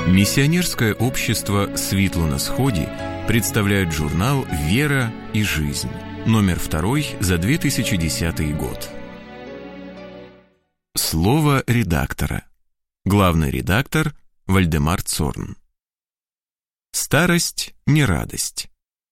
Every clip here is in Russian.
Миссионерское общество «Світло на Сході» представляет журнал «Вера и жизнь», номер 2 за 2010 год. Слово редактора. Главный редактор Вальдемар Цорн. Старость не радость.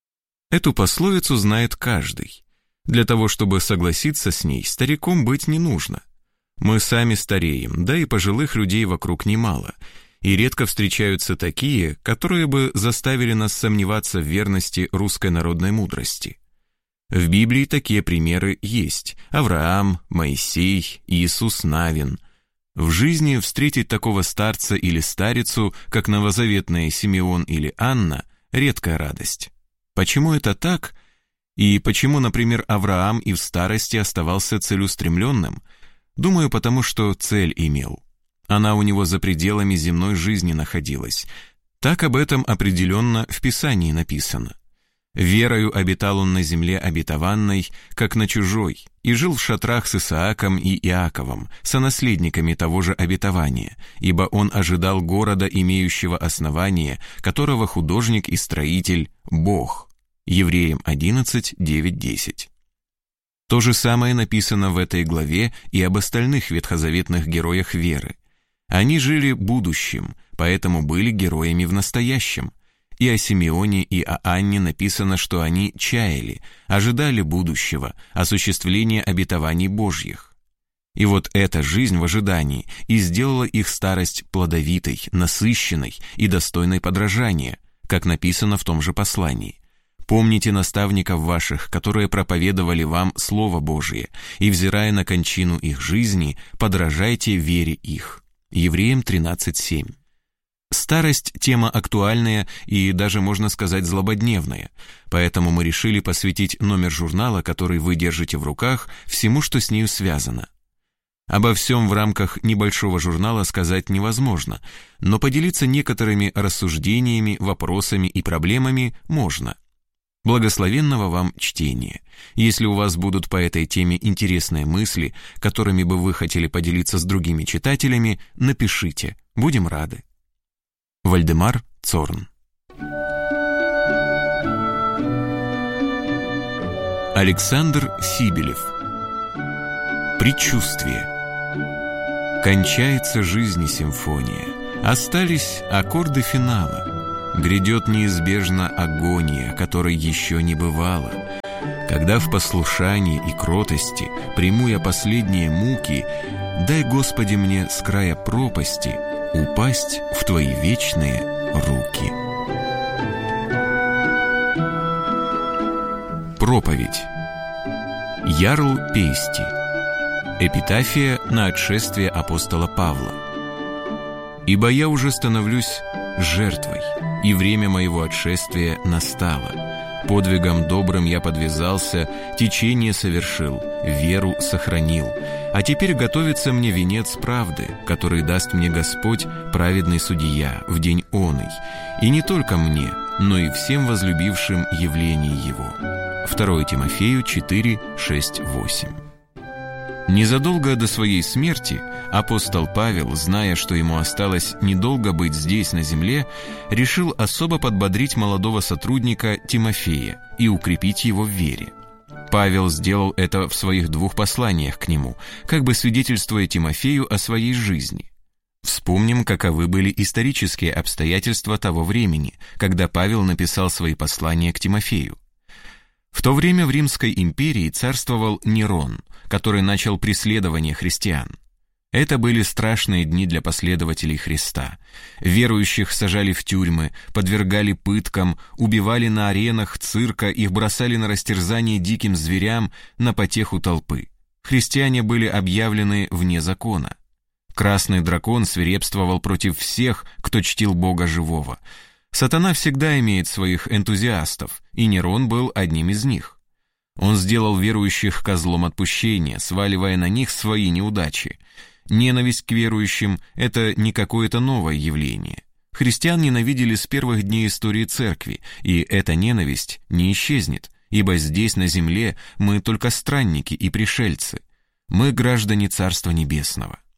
Эту пословицу знает каждый. Для того, чтобы согласиться с ней, стариком быть не нужно. Мы сами стареем, да и пожилых людей вокруг немало, и редко встречаются такие, которые бы заставили нас сомневаться в верности русской народной мудрости. В Библии такие примеры есть: Авраам, Моисей, Иисус Навин. В жизни встретить такого старца или старицу, как новозаветные Симеон или Анна, редкая радость. Почему это так? И почему, например, Авраам и в старости оставался целеустремленным? Думаю, потому что цель имел. Она у него за пределами земной жизни находилась. Так об этом определенно в Писании написано. «Верою обитал он на земле обетованной, как на чужой, и жил в шатрах с Исааком и Иаковом, сонаследниками того же обетования, ибо он ожидал города, имеющего основание, которого художник и строитель – Бог». Евреям 11, 9, 10. То же самое написано в этой главе и об остальных ветхозаветных героях веры. Они жили будущим, поэтому были героями в настоящем. И о Симеоне, и о Анне написано, что они чаяли, ожидали будущего, осуществления обетований Божьих. И вот эта жизнь в ожидании и сделала их старость плодовитой, насыщенной и достойной подражания, как написано в том же послании. «Помните наставников ваших, которые проповедовали вам Слово Божие, и, взирая на кончину их жизни, подражайте вере их». Евреям 13:7. Старость – тема актуальная и даже, можно сказать, злободневная, поэтому мы решили посвятить номер журнала, который вы держите в руках, всему, что с нею связано. Обо всем в рамках небольшого журнала сказать невозможно, но поделиться некоторыми рассуждениями, вопросами и проблемами можно. Благословенного вам чтения. Если у вас будут по этой теме интересные мысли, которыми бы вы хотели поделиться с другими читателями, напишите, будем рады. Вальдемар Цорн. Александр Сибелев. Предчувствие. Кончается жизнь и симфония. Остались аккорды финала. Грядет неизбежно агония, которой еще не бывало. Когда в послушании и кротости приму я последние муки, дай, Господи, мне с края пропасти упасть в Твои вечные руки. Проповедь. Ярл Пейсти. Эпитафия на отшествие апостола Павла. «Ибо я уже становлюсь жертвой, и время моего отшествия настало. Подвигом добрым я подвязался, течение совершил, веру сохранил. А теперь готовится мне венец правды, который даст мне Господь, праведный судья, в день оный. И не только мне, но и всем возлюбившим явление Его». 2 Тимофею 4, 6, 8. Незадолго до своей смерти апостол Павел, зная, что ему осталось недолго быть здесь, на земле, решил особо подбодрить молодого сотрудника Тимофея и укрепить его в вере. Павел сделал это в своих 2 посланиях к нему, как бы свидетельствуя Тимофею о своей жизни. Вспомним, каковы были исторические обстоятельства того времени, когда Павел написал свои послания к Тимофею. В то время в Римской империи царствовал Нерон, который начал преследование христиан. Это были страшные дни для последователей Христа. Верующих сажали в тюрьмы, подвергали пыткам, убивали на аренах цирка, их бросали на растерзание диким зверям, на потеху толпы. Христиане были объявлены вне закона. Красный дракон свирепствовал против всех, кто чтил Бога живого. Сатана всегда имеет своих энтузиастов, и Нерон был одним из них. Он сделал верующих козлом отпущения, сваливая на них свои неудачи. Ненависть к верующим – это не какое-то новое явление. Христиан ненавидели с первых дней истории церкви, и эта ненависть не исчезнет, ибо здесь, на земле, мы только странники и пришельцы. Мы граждане Царства Небесного.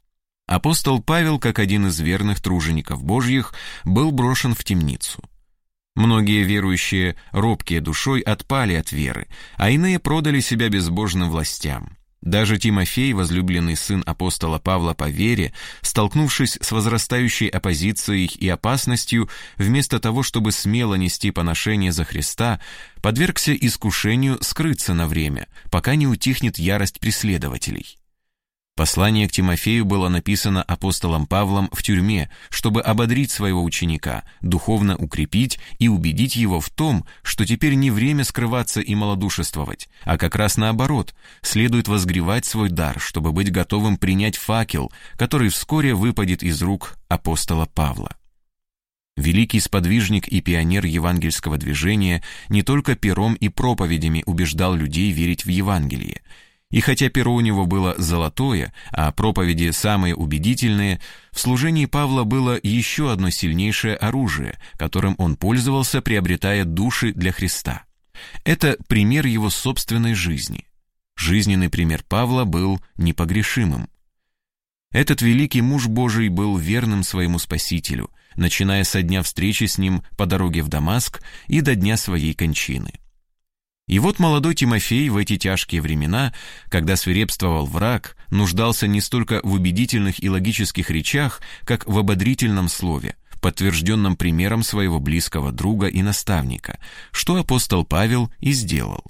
Апостол Павел, как один из верных тружеников Божьих, был брошен в темницу. Многие верующие, робкие душой, отпали от веры, а иные продали себя безбожным властям. Даже Тимофей, возлюбленный сын апостола Павла по вере, столкнувшись с возрастающей оппозицией и опасностью, вместо того, чтобы смело нести поношение за Христа, подвергся искушению скрыться на время, пока не утихнет ярость преследователей. Послание к Тимофею было написано апостолом Павлом в тюрьме, чтобы ободрить своего ученика, духовно укрепить и убедить его в том, что теперь не время скрываться и малодушествовать, а как раз наоборот, следует возгревать свой дар, чтобы быть готовым принять факел, который вскоре выпадет из рук апостола Павла. Великий сподвижник и пионер евангельского движения не только пером и проповедями убеждал людей верить в Евангелие. И хотя перо у него было золотое, а проповеди самые убедительные, в служении Павла было еще одно сильнейшее оружие, которым он пользовался, приобретая души для Христа. Это пример его собственной жизни. Жизненный пример Павла был непогрешимым. Этот великий муж Божий был верным своему Спасителю, начиная со дня встречи с ним по дороге в Дамаск и до дня своей кончины. И вот молодой Тимофей в эти тяжкие времена, когда свирепствовал враг, нуждался не столько в убедительных и логических речах, как в ободрительном слове, подтвержденном примером своего близкого друга и наставника, что апостол Павел и сделал.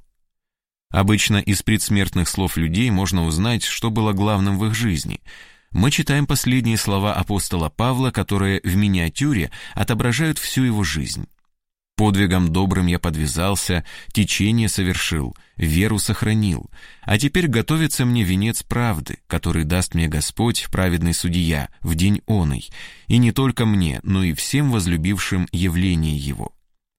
Обычно из предсмертных слов людей можно узнать, что было главным в их жизни. Мы читаем последние слова апостола Павла, которые в миниатюре отображают всю его жизнь. «Подвигом добрым я подвязался, течение совершил, веру сохранил, а теперь готовится мне венец правды, который даст мне Господь, праведный судья, в день оный, и не только мне, но и всем возлюбившим явление его».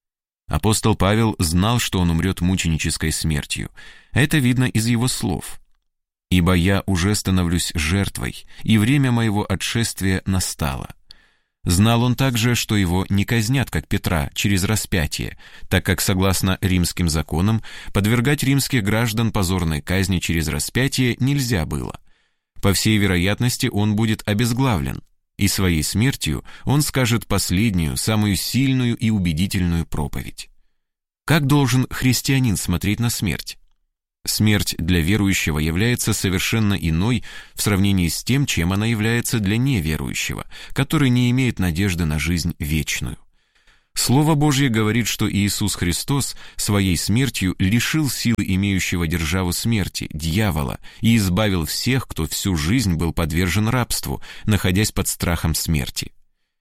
Апостол Павел знал, что он умрет мученической смертью. Это видно из его слов. «Ибо я уже становлюсь жертвой, и время моего отшествия настало». Знал он также, что его не казнят, как Петра, через распятие, так как, согласно римским законам, подвергать римских граждан позорной казни через распятие нельзя было. По всей вероятности, он будет обезглавлен, и своей смертью он скажет последнюю, самую сильную и убедительную проповедь. Как должен христианин смотреть на смерть? Смерть для верующего является совершенно иной в сравнении с тем, чем она является для неверующего, который не имеет надежды на жизнь вечную. Слово Божье говорит, что Иисус Христос своей смертью лишил силы имеющего державу смерти, дьявола, и избавил всех, кто всю жизнь был подвержен рабству, находясь под страхом смерти.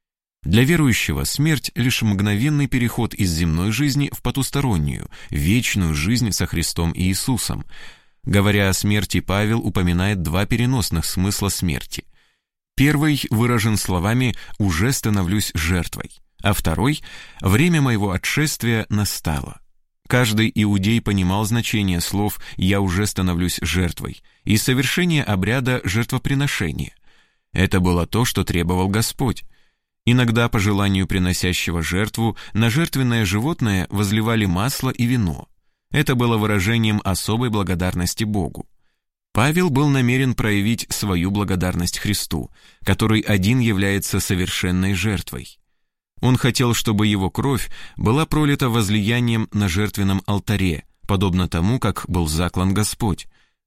Для верующего смерть — лишь мгновенный переход из земной жизни в потустороннюю, вечную жизнь со Христом и Иисусом. Говоря о смерти, Павел упоминает два переносных смысла смерти. Первый выражен словами «уже становлюсь жертвой», а второй «время моего отшествия настало». Каждый иудей понимал значение слов «я уже становлюсь жертвой» и совершение обряда жертвоприношения. Это было то, что требовал Господь. Иногда по желанию приносящего жертву на жертвенное животное возливали масло и вино. Это было выражением особой благодарности Богу. Павел был намерен проявить свою благодарность Христу, который один является совершенной жертвой. Он хотел, чтобы его кровь была пролита возлиянием на жертвенном алтаре, подобно тому, как был заклан Господь.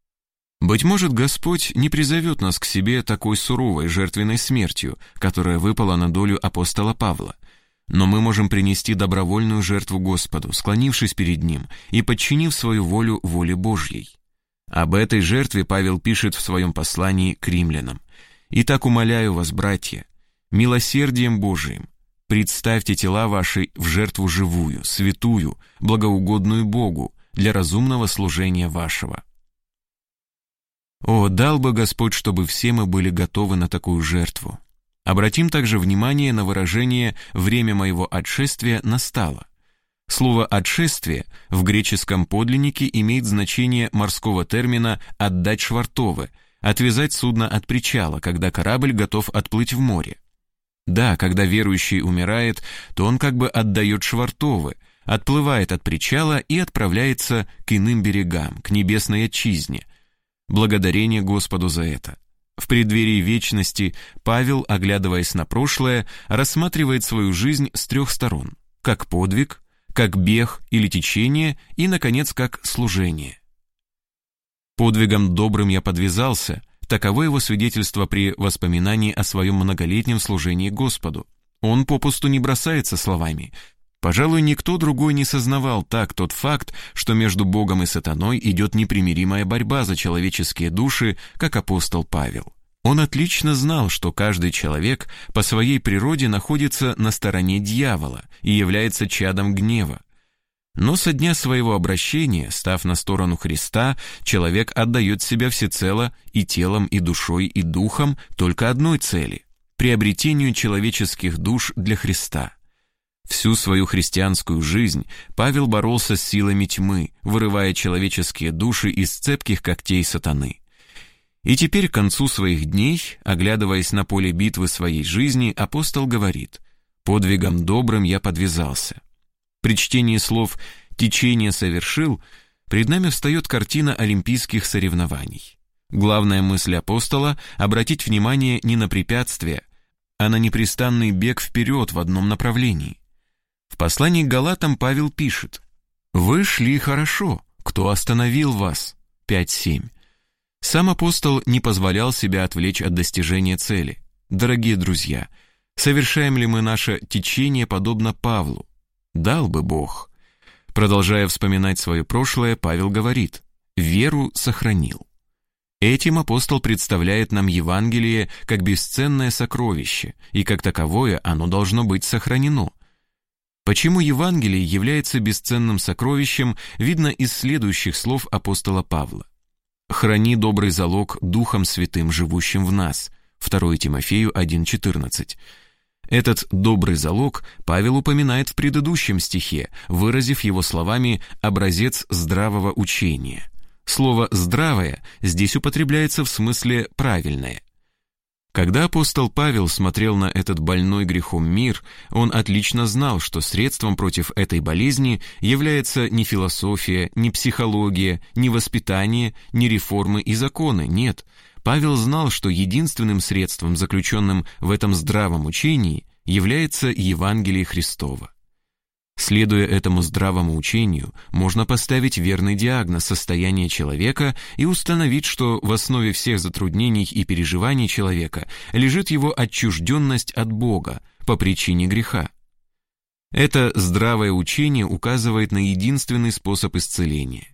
Быть может, Господь не призовет нас к себе такой суровой жертвенной смертью, которая выпала на долю апостола Павла. Но мы можем принести добровольную жертву Господу, склонившись перед Ним и подчинив свою волю воле Божьей. Об этой жертве Павел пишет в своем послании к римлянам. «Итак, умоляю вас, братья, милосердием Божиим, представьте тела ваши в жертву живую, святую, благоугодную Богу, для разумного служения вашего». О, дал бы Господь, чтобы все мы были готовы на такую жертву. Обратим также внимание на выражение «время моего отшествия настало». Слово «отшествие» в греческом подлиннике имеет значение морского термина «отдать швартовы», отвязать судно от причала, когда корабль готов отплыть в море. Да, когда верующий умирает, то он как бы отдает швартовы, отплывает от причала и отправляется к иным берегам, к небесной отчизне. Благодарение Господу за это. В преддверии вечности Павел, оглядываясь на прошлое, рассматривает свою жизнь с 3 сторон: как подвиг, как бег или течение и, наконец, как служение. «Подвигом добрым я подвязался», таково его свидетельство при воспоминании о своем многолетнем служении Господу. Он попусту не бросается словами. Пожалуй, никто другой не сознавал так тот факт, что между Богом и сатаной идет непримиримая борьба за человеческие души, как апостол Павел. Он отлично знал, что каждый человек по своей природе находится на стороне дьявола и является чадом гнева. Но со дня своего обращения, став на сторону Христа, человек отдает себя всецело и телом, и душой, и духом только одной цели – приобретению человеческих душ для Христа. Всю свою христианскую жизнь Павел боролся с силами тьмы, вырывая человеческие души из цепких когтей сатаны. И теперь к концу своих дней, оглядываясь на поле битвы своей жизни, апостол говорит: «Подвигом добрым я подвязался». При чтении слов «течение совершил» пред нами встает картина олимпийских соревнований. Главная мысль апостола – обратить внимание не на препятствия, а на непрестанный бег вперед в одном направлении. В послании к Галатам Павел пишет: «Вы шли хорошо, кто остановил вас?» 5:7. Сам апостол не позволял себя отвлечь от достижения цели. Дорогие друзья, совершаем ли мы наше течение подобно Павлу? Дал бы Бог. Продолжая вспоминать свое прошлое, Павел говорит: «Веру сохранил». Этим апостол представляет нам Евангелие как бесценное сокровище, и как таковое оно должно быть сохранено. Почему Евангелие является бесценным сокровищем, видно из следующих слов апостола Павла: «Храни добрый залог Духом Святым, живущим в нас» 2 Тимофею 1:14. Этот добрый залог Павел упоминает в предыдущем стихе, выразив его словами «образец здравого учения». Слово «здравое» здесь употребляется в смысле «правильное». Когда апостол Павел смотрел на этот больной грехом мир, он отлично знал, что средством против этой болезни является не философия, не психология, не воспитание, не реформы и законы, нет. Павел знал, что единственным средством, заключенным в этом здравом учении, является Евангелие Христово. Следуя этому здравому учению, можно поставить верный диагноз состояния человека и установить, что в основе всех затруднений и переживаний человека лежит его отчужденность от Бога по причине греха. Это здравое учение указывает на единственный способ исцеления.